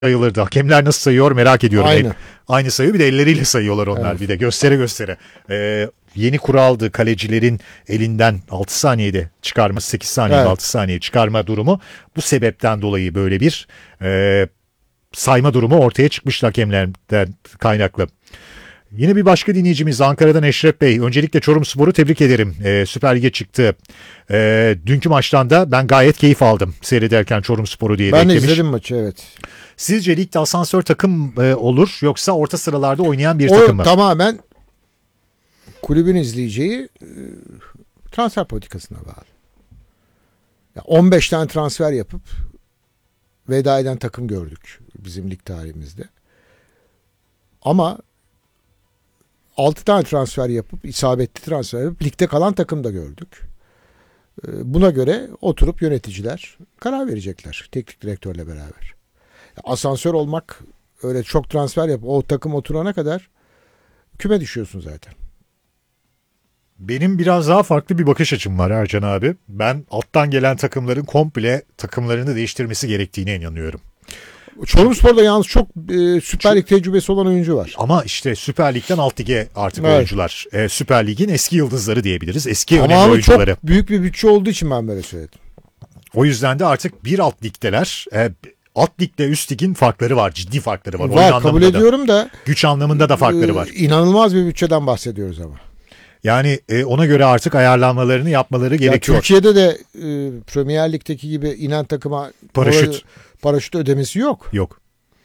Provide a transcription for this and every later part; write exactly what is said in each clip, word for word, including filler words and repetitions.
sayılırdı. Hakemler nasıl sayıyor merak ediyorum. Aynı. El, aynı sayı, bir de elleriyle sayıyorlar onlar, evet. Bir de göstere göstere. Ee, yeni kuraldı, kalecilerin elinden altı saniyede çıkarma, sekiz saniyede evet. altı saniye çıkarma durumu. Bu sebepten dolayı böyle bir e, sayma durumu ortaya çıkmıştı hakemlerden kaynaklı. Yine bir başka dinleyicimiz Ankara'dan Eşref Bey. Öncelikle Çorumspor'u tebrik ederim. Ee, Süper Lig'e çıktı. Ee, dünkü maçtan da ben gayet keyif aldım seyrederken Çorumspor'u diye ben beklemiş. Ben izledim maçı, evet. Sizce ligde asansör takım e, olur yoksa orta sıralarda oynayan bir o takım mı? Tamamen kulübün izleyeceği e, transfer politikasına bağlı. Ya on beş tane transfer yapıp veda eden takım gördük bizim lig tarihimizde. Ama altı tane transfer yapıp, isabetli transfer yapıp ligde kalan takım da gördük. Buna göre oturup yöneticiler karar verecekler teknik direktörle beraber. Asansör olmak, öyle çok transfer yap, o takım oturana kadar küme düşüyorsun zaten. Benim biraz daha farklı bir bakış açım var Ercan abi. Ben alttan gelen takımların komple takımlarını değiştirmesi gerektiğine inanıyorum. Çorumspor'da yalnız çok e, Süper Lig tecrübesi olan oyuncu var. Ama işte Süper Lig'den Alt Lig'e artık evet. oyuncular. E, Süper Lig'in eski yıldızları diyebiliriz. Eski Ama önemli oyuncuları. Çok büyük bir bütçe olduğu için ben böyle söyledim. O yüzden de artık bir alt ligdeler. E, alt ligde üst ligin farkları var. Ciddi farkları var. Var, Oyun kabul ediyorum da. Güç anlamında da farkları var. E, inanılmaz bir bütçeden bahsediyoruz ama. Yani e, ona göre artık ayarlanmalarını yapmaları gerekiyor. Ya Türkiye'de de e, Premier Lig'deki gibi inen takıma paraşüt paraşüt ödemesi yok. Yok.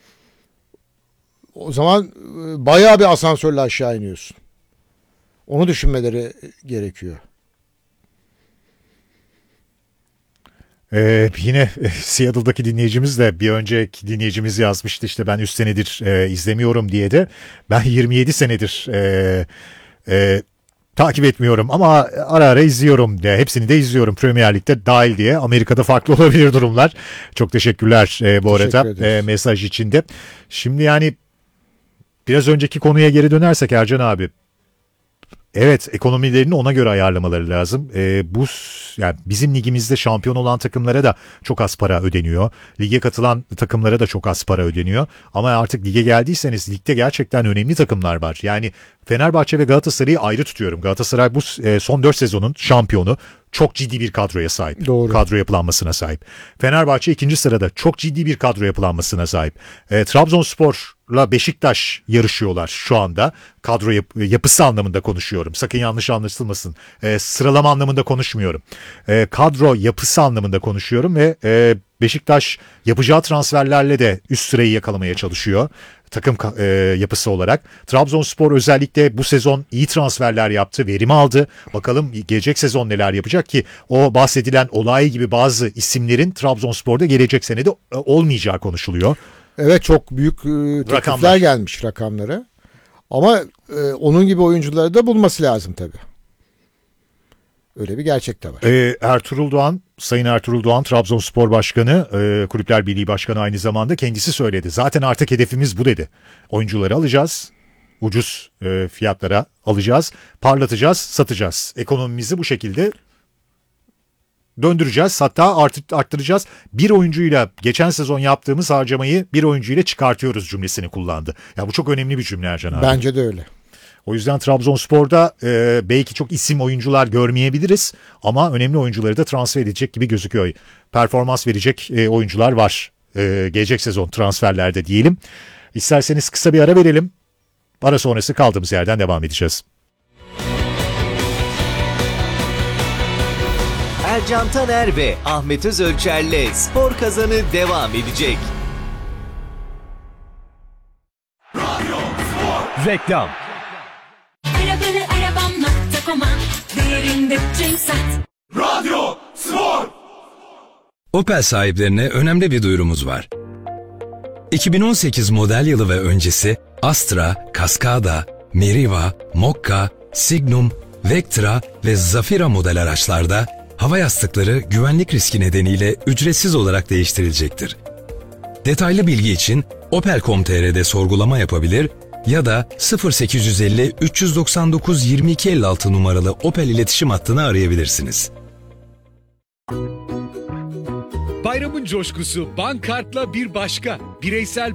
O zaman e, bayağı bir asansörle aşağı iniyorsun. Onu düşünmeleri gerekiyor. Ee, yine e, Seattle'daki dinleyicimiz de bir önceki dinleyicimiz yazmıştı, işte ben üç senedir e, izlemiyorum diye de. Ben yirmi yedi senedir e, e, takip etmiyorum ama ara ara izliyorum de. Hepsini de izliyorum Premier Lig'de dahil diye. Amerika'da farklı olabilir durumlar. Çok teşekkürler e, bu Teşekkür arada e, mesaj içinde. Şimdi yani biraz önceki konuya geri dönersek Ercan abi. Evet, ekonomilerini ona göre ayarlamaları lazım. Ee, bu yani bizim ligimizde şampiyon olan takımlara da çok az para ödeniyor. Lige katılan takımlara da çok az para ödeniyor. Ama artık lige geldiyseniz ligde gerçekten önemli takımlar var. Yani Fenerbahçe ve Galatasaray'ı ayrı tutuyorum. Galatasaray bu e, son dört sezonun şampiyonu. Çok ciddi bir kadroya sahip. Doğru. Kadro yapılanmasına sahip. Fenerbahçe ikinci sırada çok ciddi bir kadro yapılanmasına sahip. E, Trabzonspor'la Beşiktaş yarışıyorlar şu anda. Kadro yap- yapısı anlamında konuşuyorum. Sakın yanlış anlaşılmasın. E, sıralama anlamında konuşmuyorum. E, kadro yapısı anlamında konuşuyorum ve e, Beşiktaş yapacağı transferlerle de üst sırayı yakalamaya çalışıyor. Takım e, yapısı olarak. Trabzonspor özellikle bu sezon iyi transferler yaptı, verim aldı. Bakalım gelecek sezon neler yapacak ki o bahsedilen olay gibi bazı isimlerin Trabzonspor'da gelecek sene de e, olmayacağı konuşuluyor. Evet, çok büyük e, teklifler gelmiş rakamları. Ama e, onun gibi oyuncuları da bulması lazım tabii. Öyle bir gerçek de var. Ee, Ertuğrul Doğan, Sayın Ertuğrul Doğan, Trabzonspor Başkanı, e, Kulüpler Birliği Başkanı aynı zamanda kendisi söyledi. Zaten artık hedefimiz bu dedi. Oyuncuları alacağız, ucuz e, fiyatlara alacağız, parlatacağız, satacağız. Ekonomimizi bu şekilde döndüreceğiz, hatta art, arttıracağız. Bir oyuncuyla geçen sezon yaptığımız harcamayı bir oyuncuyla çıkartıyoruz cümlesini kullandı. Ya bu çok önemli bir cümle Ercan abi. Bence de öyle. O yüzden Trabzonspor'da e, belki çok isim oyuncular görmeyebiliriz ama önemli oyuncuları da transfer edecek gibi gözüküyor. Performans verecek e, oyuncular var e, gelecek sezon transferlerde diyelim. İsterseniz kısa bir ara verelim. Ara sonrası kaldığımız yerden devam edeceğiz. Ercan Taner ve Ahmet Özölçer'le Spor Kazanı devam edecek. Reklam. Arabalı arabam nokta com'a değerinde Cemsat. Radyo Spor. Opel sahiplerine önemli bir duyurumuz var. iki bin on sekiz model yılı ve öncesi Astra, Cascada, Meriva, Mokka, Signum, Vectra ve Zafira model araçlarda hava yastıkları güvenlik riski nedeniyle ücretsiz olarak değiştirilecektir. Detaylı bilgi için opel nokta com nokta tr'de sorgulama yapabilir ya da sıfır sekiz yüz elli üç yüz doksan dokuz yirmi iki elli altı numaralı Opel iletişim hattını arayabilirsiniz. Bayramın coşkusu Bankart'la bir başka. Bireysel